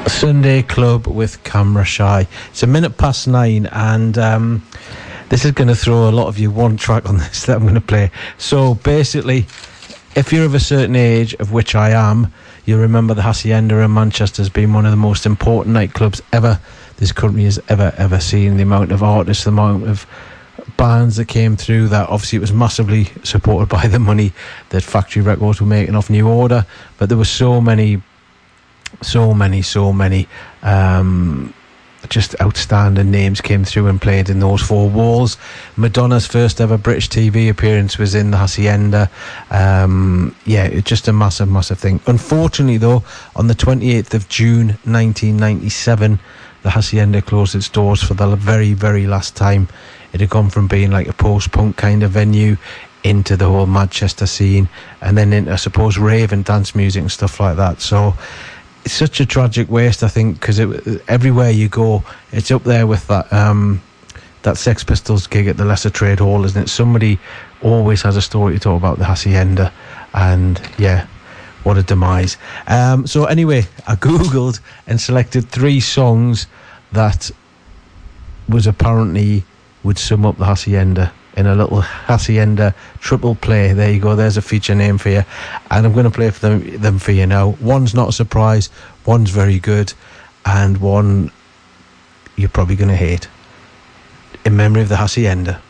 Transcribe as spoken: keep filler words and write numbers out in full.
Sunday Club with Camera Shy. It's a minute past nine, and um, this is going to throw a lot of you one track on this that I'm going to play. So basically, if you're of a certain age, of which I am, you'll remember the Hacienda in Manchester has been one of the most important nightclubs ever this country has ever, ever seen. The amount of artists, the amount of bands that came through that, obviously it was massively supported by the money that Factory Records were making off New Order, but there were so many so many so many um just outstanding names came through and played in those four walls. Madonna's first ever British T V appearance was in the Hacienda. Um, yeah, it's just a massive, massive thing. Unfortunately, though, on the twenty-eighth of June nineteen ninety-seven, the Hacienda closed its doors for the very, very last time. It had gone from being like a post-punk kind of venue into the whole Manchester scene, and then into, I suppose, rave and dance music and stuff like that. So it's such a tragic waste, I think, because everywhere you go, it's up there with that um, that Sex Pistols gig at the Lesser Trade Hall, isn't it? Somebody always has a story to talk about the Hacienda, and yeah, what a demise. Um, so anyway, I googled and selected three songs that was apparently would sum up the Hacienda in a little Hacienda triple play. There you go, there's a feature name for you, and I'm going to play for them, them for you now. One's not a surprise, one's very good, and one you're probably going to hate. In memory of the Hacienda.